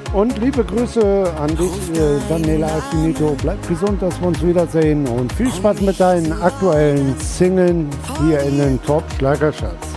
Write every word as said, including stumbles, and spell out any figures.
Und liebe Grüße an dich, äh, Daniela Alfinito. Bleib gesund, dass wir uns wiedersehen. Und viel Spaß mit deinen aktuellen Singlen hier in den Top Schlagercharts.